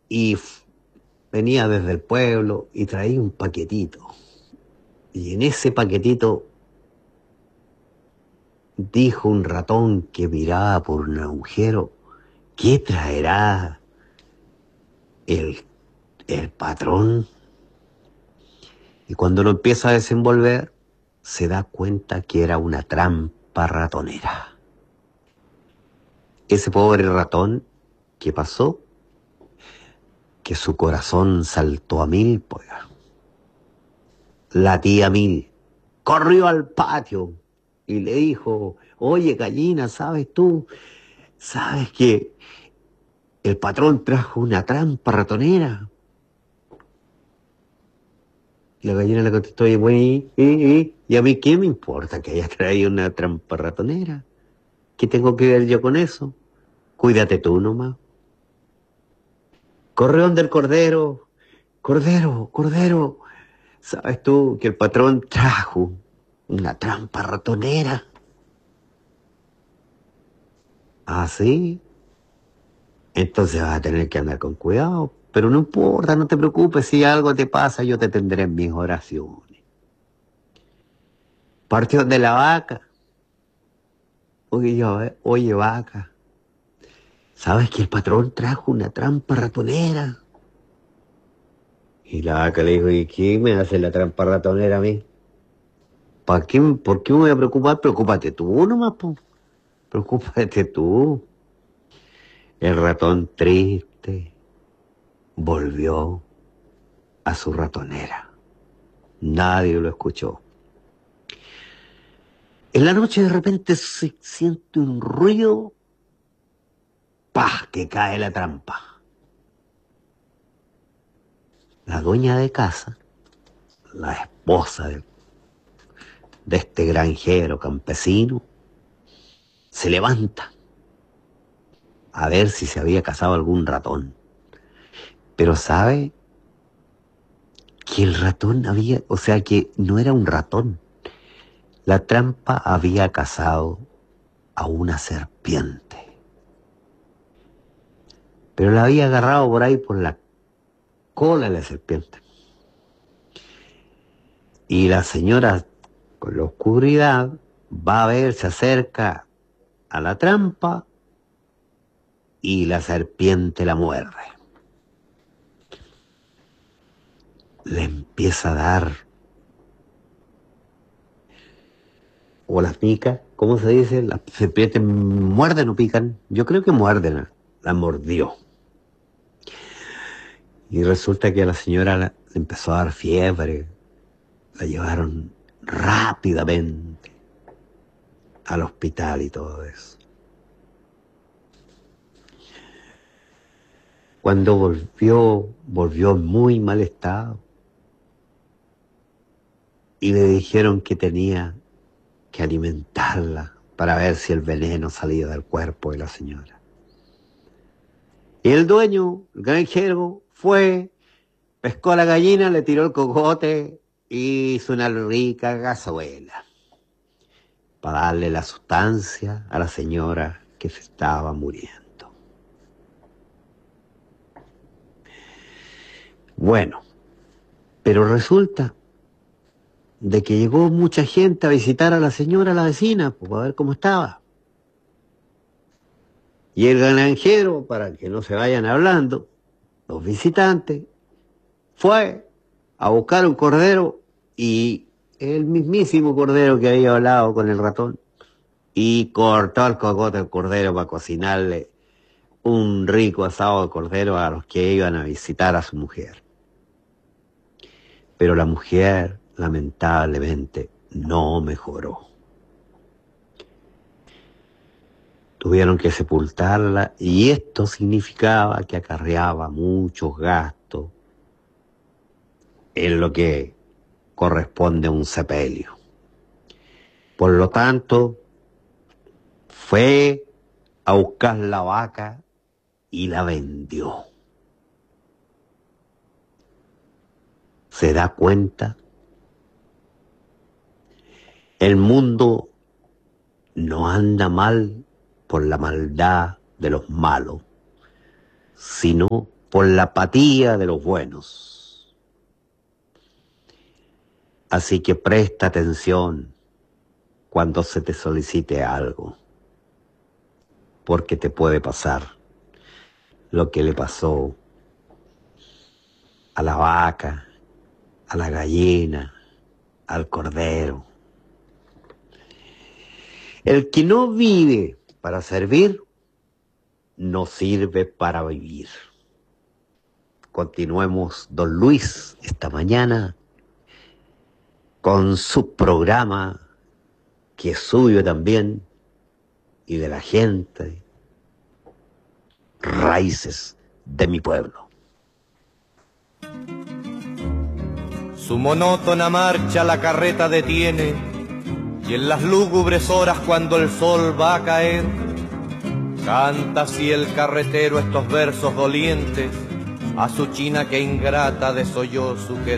y venía desde el pueblo y traía un paquetito. Y en ese paquetito dijo un ratón que miraba por un agujero: ¿qué traerá el patrón? Y cuando lo empieza a desenvolver, se da cuenta que era una trampa ratonera. Ese pobre ratón, ¿qué pasó? Que su corazón saltó a mil, pues. La tía Mil corrió al patio y le dijo: oye, gallina, ¿sabes que el patrón trajo una trampa ratonera? Y la gallina le contestó: oye, bueno, ¿y a mí qué me importa que haya traído una trampa ratonera? ¿Qué tengo que ver yo con eso? Cuídate tú nomás. Corrió donde el cordero: cordero, cordero, ¿sabes tú que el patrón trajo una trampa ratonera? ¿Ah, sí? Entonces vas a tener que andar con cuidado. Pero no importa, no te preocupes, si algo te pasa, yo te tendré en mis oraciones. Partió de la vaca. Oye, vaca, ¿sabes que el patrón trajo una trampa ratonera? Y la vaca le dijo: ¿y quién me hace la trampa ratonera a mí? ¿Por qué me voy a preocupar? Preocúpate tú nomás, po. Preocúpate tú. El ratón triste volvió a su ratonera. Nadie lo escuchó. En la noche de repente se siente un ruido, ¡pah!, que cae la trampa. La dueña de casa, la esposa de este granjero campesino, se levanta a ver si se había cazado algún ratón. Pero sabe que el ratón o sea que no era un ratón. La trampa había cazado a una serpiente. Pero la había agarrado por ahí por la cola de la serpiente. Y la señora, con la oscuridad, va a ver, se acerca a la trampa y la serpiente la muerde. Le empieza a dar, o las pica, ¿cómo se dice? Las serpientes muerden o pican. Yo creo que muerden. La mordió. Y resulta que a la señora le empezó a dar fiebre. La llevaron rápidamente al hospital y todo eso. Cuando volvió en muy mal estado. Y le dijeron que tenía que alimentarla para ver si el veneno salía del cuerpo de la señora. Y el dueño, el granjero, fue, pescó a la gallina, le tiró el cogote y hizo una rica cazuela para darle la sustancia a la señora que se estaba muriendo. Bueno, pero resulta de que llegó mucha gente a visitar a la señora, a la vecina, pues, para ver cómo estaba. Y el granjero, para que no se vayan hablando, los visitantes, fue a buscar un cordero, y el mismísimo cordero que había hablado con el ratón, y cortó el cogote al cordero para cocinarle un rico asado de cordero a los que iban a visitar a su mujer. Pero la mujer, lamentablemente, no mejoró. Tuvieron que sepultarla y esto significaba que acarreaba muchos gastos en lo que corresponde a un sepelio. Por lo tanto, fue a buscar la vaca y la vendió. ¿Se da cuenta? El mundo no anda mal por la maldad de los malos, sino por la apatía de los buenos. Así que presta atención cuando se te solicite algo, porque te puede pasar lo que le pasó a la vaca, a la gallina, al cordero. El que no vive para servir, no sirve para vivir. Continuemos, don Luis, esta mañana con su programa, que es suyo también, y de la gente, Raíces de mi pueblo. Su monótona marcha la carreta detiene, y en las lúgubres horas cuando el sol va a caer, canta así el carretero estos versos dolientes a su china que ingrata desoyó su querer.